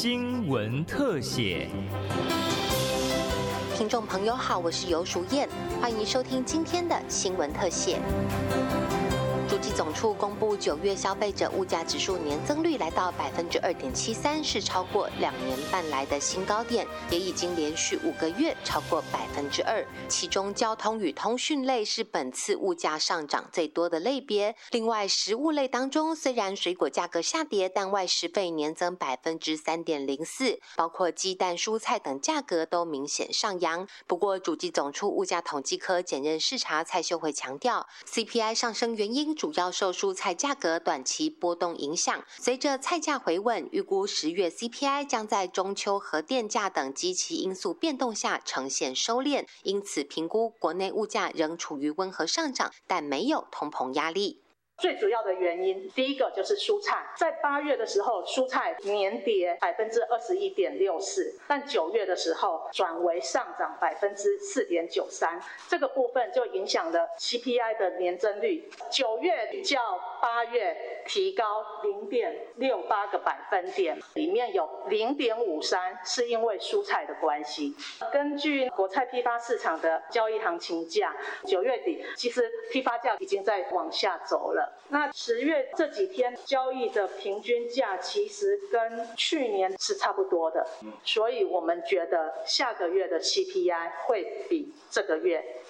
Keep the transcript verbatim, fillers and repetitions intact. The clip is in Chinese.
新闻特写。 听众朋友好，我是游淑燕，欢迎收听今天的新闻特写。主计总处公布九月消费者物价指数年增率来到百分之二点七三，是超过两年半来的新高点，也已经连续五个月超过百分之二。其中交通与通讯类是本次物价上涨最多的类别。另外，食物类当中，虽然水果价格下跌，但外食费年增百分之三点零四，包括鸡蛋、蔬菜等价格都明显上扬。不过，主计总处物价统计科检任视察蔡秀慧强调 ，C P I 上升原因主要受蔬菜价格短期波动影响。随着菜价回稳，预估十月 C P I 将在中秋和电价等基期因素变动下呈现收敛，因此评估国内物价仍处于温和上涨，但没有通膨压力。 最主要的原因，第一个就是蔬菜，在八月的时候，蔬菜年跌百分之二十一点六四，但九月的时候转为上涨百分之四点九三，这个部分就影响了 C P I 的年增率，九月较八月提高零点六八个百分点，里面有零点五三是因为蔬菜的关系。根据国菜批发市场的交易行情价，九月底其实批发价已经在往下走了。那十月这几天交易的平均价其实跟去年是差不多的，所以我们觉得下个月的 C P I 会比这个月